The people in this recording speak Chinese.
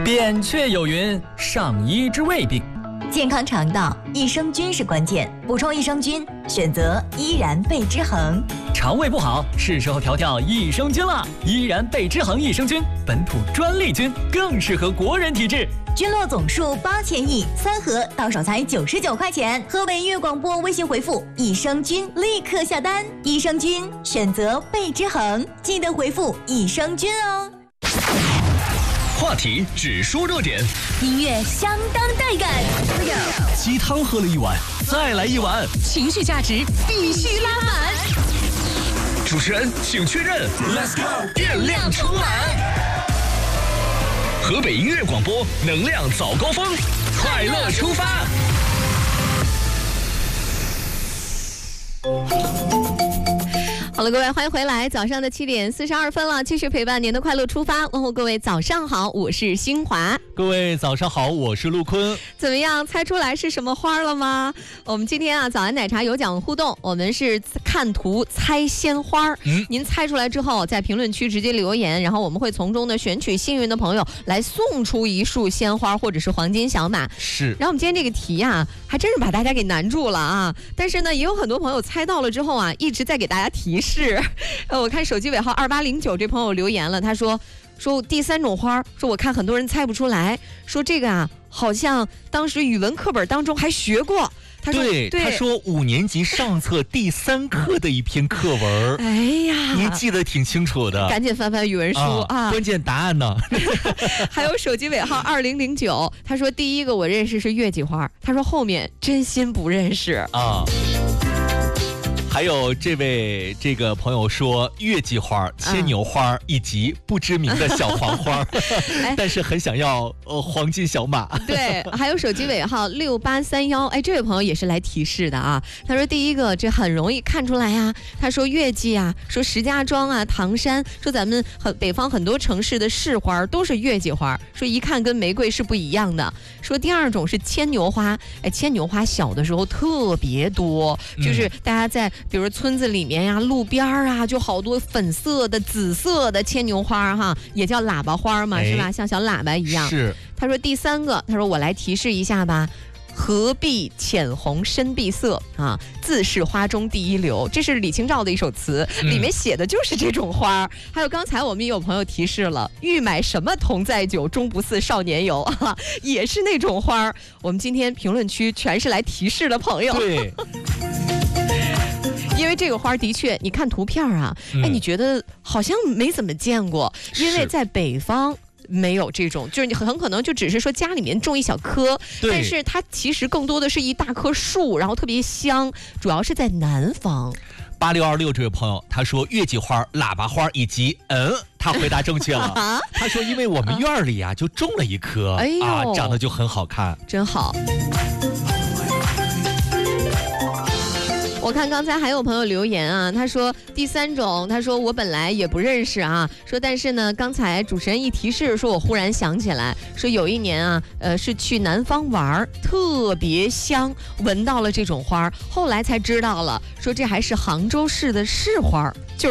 扁鹊有云：上医治未病。 健康肠道，益生菌是关键，补充益生菌，选择依然贝之恒。 肠胃不好，是时候调调益生菌了。依然贝之恒益生菌，本土专利菌，更适合国人体质。 菌落总数8000亿，3盒到手才99块钱。和伟粤广播微信回复益生菌，立刻下单。益生菌选择贝之恒，记得回复益生菌哦。 话题只说热点， 音乐相当带感， 鸡汤喝了一碗，再来一碗， 情绪价值必须拉满。 主持人请确认 ，Let's go， 电量充满。河北音乐广播，能量早高峰，快乐出发。 好了，各位，欢迎回来，早上的7点42分了，继续陪伴您的快乐出发。问候各位早上好，我是新华。 各位早上好，我是陆坤。 怎么样，猜出来是什么花了吗？我们今天啊，早安奶茶有奖互动，我们是看图猜鲜花。您猜出来之后，在评论区直接留言，然后我们会从中呢选取幸运的朋友来送出一束鲜花或者是黄金小马。 是。 然后我们今天这个题啊，还真是把大家给难住了啊！但是呢，也有很多朋友猜到了之后啊，一直在给大家提示。我看手机尾号2809这朋友留言了，他说第3种花，说我看很多人猜不出来，说这个啊好像当时语文课本当中还学过。他说5年级上册第3课的一篇课文。 哎呀， 您记得挺清楚的， 赶紧翻翻语文书啊！ 关键答案呢？ 还有手机尾号2009，他说第一个我认识是月季花，他说后面真心不认识啊。还有这个朋友说月季花、牵牛花以及不知名的小黄花，但是很想要黄金小马。对， 还有手机尾号6831，哎，这位朋友也是来提示的啊。他说第一个这很容易看出来呀，他说月季啊，说石家庄啊、唐山，说咱们北方很多城市的市花都是月季花，说一看跟玫瑰是不一样的。说第二种是牵牛花，哎，牵牛花小的时候特别多，就是大家在比如村子里面呀、路边啊，就好多粉色的、紫色的牵牛花哈，也叫喇叭花嘛，是吧？像小喇叭一样。 是。 他说第3个，他说我来提示一下吧。荷碧浅红深碧色啊，自是花中第一流，这是李清照的一首词，里面写的就是这种花。还有刚才我们也有朋友提示了，欲买什么同载酒，终不似少年游啊，也是那种花。我们今天评论区全是来提示的朋友。 对。 因为这个花的确，你看图片啊，哎，你觉得好像没怎么见过，因为在北方没有这种，就是你很可能就只是说家里面种一小棵，但是它其实更多的是一大棵树，然后特别香，主要是在南方。 8626这位朋友他说月季花、喇叭花以及他回答正确了。他说因为我们院里啊就种了一棵，长得就很好看， 真好。我看刚才还有朋友留言啊，他说第3种，他说我本来也不认识啊，说但是呢，刚才主持人一提示，说我忽然想起来，说有一年啊，是去南方玩，特别香，闻到了这种花，后来才知道了，说这还是杭州市的市花，就是